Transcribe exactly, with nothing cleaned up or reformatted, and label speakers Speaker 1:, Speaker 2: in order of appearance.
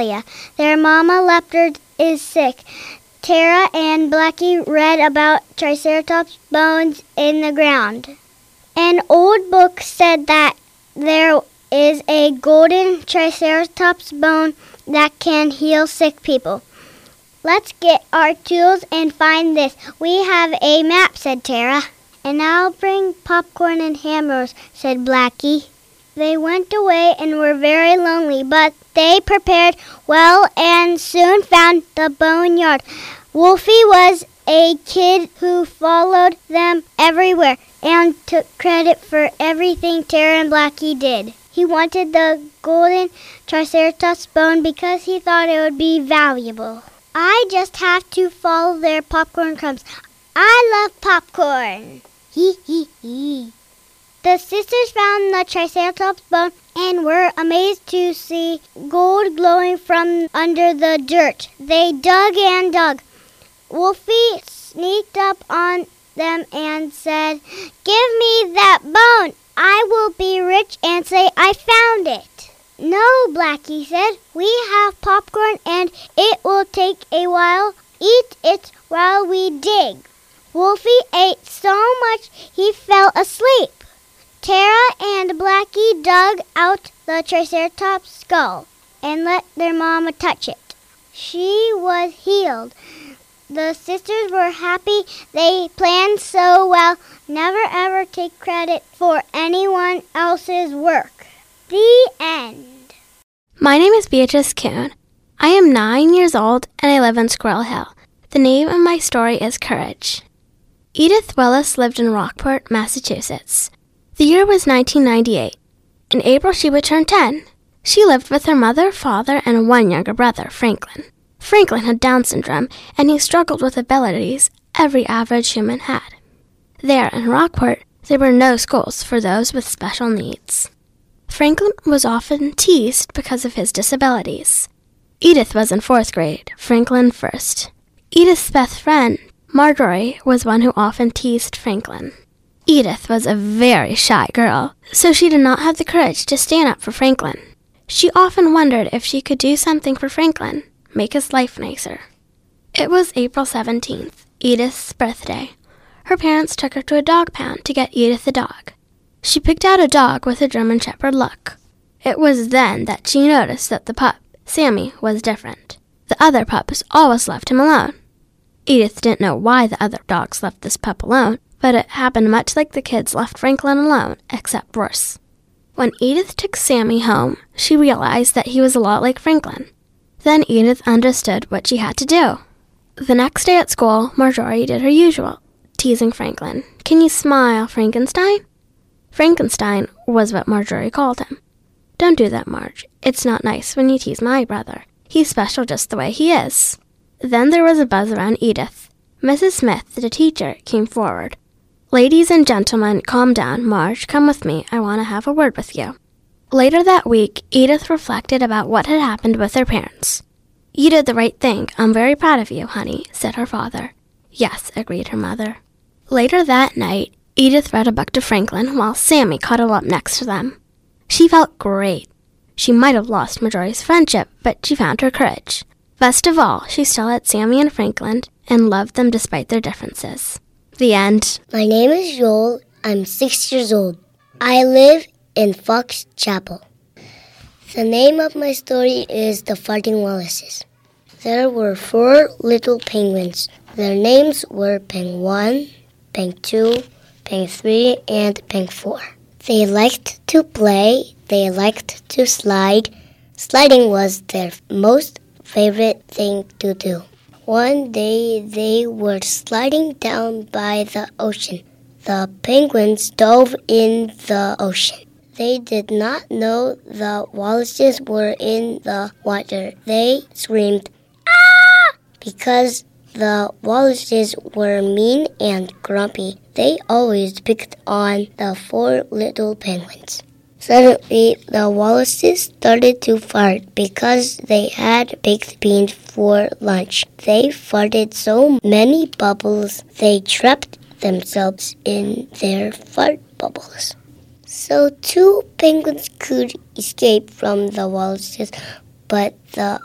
Speaker 1: Australia. Their mama leopard is sick. Tara and Blackie read about Triceratops bones in the ground. An old book said that there is a golden Triceratops bone that can heal sick people. Let's get our tools and find this. We have a map, said Tara. And I'll bring popcorn and hammers, said Blackie. They went away and were very lonely, but they prepared well and soon found the boneyard. Wolfie was a kid who followed them everywhere and took credit for everything Tara and Blackie did. He wanted the golden Triceratops bone because he thought it would be valuable. I just have to follow their popcorn crumbs. I love popcorn. Hee hee hee. The sisters found the Triceratops bone and were amazed to see gold glowing from under the dirt. They dug and dug. Wolfie sneaked up on them and said, "Give me that bone. I will be rich and say I found it." "No," Blackie said. "We have popcorn and it will take a while. Eat it while we dig." Wolfie ate so much he fell asleep. Tara and Blackie dug out the Triceratops skull and let their mama touch it. She was healed. The sisters were happy. They planned so well. Never ever take credit for anyone else's work. The end.
Speaker 2: My name is Beatrice Kuhn. I am nine years old and I live in Squirrel Hill. The name of my story is Courage. Edith Willis lived in Rockport, Massachusetts. The year was nineteen ninety-eight. In April, she would turn ten. She lived with her mother, father, and one younger brother, Franklin. Franklin had Down syndrome, and he struggled with abilities every average human had. There in Rockport, there were no schools for those with special needs. Franklin was often teased because of his disabilities. Edith was in fourth grade, Franklin first. Edith's best friend, Marjorie, was one who often teased Franklin. Edith was a very shy girl, so she did not have the courage to stand up for Franklin. She often wondered if she could do something for Franklin, make his life nicer. It was April seventeenth, Edith's birthday. Her parents took her to a dog pound to get Edith a dog. She picked out a dog with a German Shepherd look. It was then that she noticed that the pup, Sammy, was different. The other pups always left him alone. Edith didn't know why the other dogs left this pup alone, but it happened much like the kids left Franklin alone, except worse. When Edith took Sammy home, she realized that he was a lot like Franklin. Then Edith understood what she had to do. The next day at school, Marjorie did her usual, teasing Franklin. "Can you smile, Frankenstein?" Frankenstein was what Marjorie called him. "Don't do that, Marge. It's not nice when you tease my brother. He's special just the way he is." Then there was a buzz around Edith. Missus Smith, the teacher, came forward. "Ladies and gentlemen, calm down. Marge, come with me. I want to have a word with you." Later that week, Edith reflected about what had happened with her parents. "You did the right thing. I'm very proud of you, honey," said her father. "Yes," agreed her mother. Later that night, Edith read a book to Franklin while Sammy cuddled up next to them. She felt great. She might have lost Marjorie's friendship, but she found her courage. Best of all, she still had Sammy and Franklin and loved them despite their differences. The end.
Speaker 3: My name is Joel. I'm six years old. I live in Fox Chapel. The name of my story is The Farting Wallaces. There were four little penguins. Their names were Peng one, Peng two, Peng three, and Peng four. They liked to play. They liked to slide. Sliding was their most favorite thing to do. One day they were sliding down by the ocean. The penguins dove in the ocean. They did not know the walruses were in the water. They screamed, "Ah!" Because the walruses were mean and grumpy. They always picked on the four little penguins. Suddenly, the walruses started to fart because they had baked beans for lunch. They farted so many bubbles, they trapped themselves in their fart bubbles. So two penguins could escape from the walruses, but the